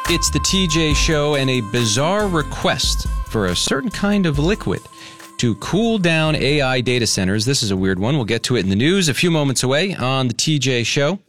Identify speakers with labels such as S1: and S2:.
S1: It's the TJ Show and a bizarre request for a certain kind of liquid to cool down AI data centers. This is a weird one. We'll get to it in the news a few moments away on the TJ Show.